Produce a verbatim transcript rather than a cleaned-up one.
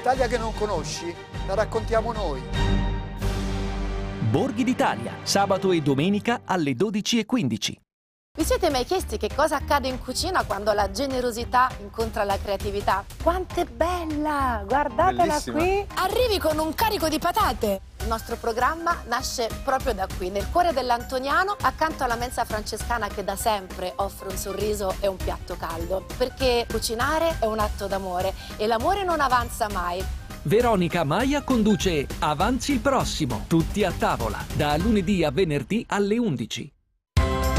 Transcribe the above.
L'Italia che non conosci, la raccontiamo noi. Borghi d'Italia, sabato e domenica alle dodici e quindici. Vi siete mai chiesti che cosa accade in cucina quando la generosità incontra la creatività? Quanto è bella! Guardatela Bellissima. qui! Arrivi con un carico di patate! Il nostro programma nasce proprio da qui, nel cuore dell'Antoniano, accanto alla mensa francescana che da sempre offre un sorriso e un piatto caldo. Perché cucinare è un atto d'amore e l'amore non avanza mai. Veronica Maia conduce Avanzi il prossimo, tutti a tavola, da lunedì a venerdì alle undici.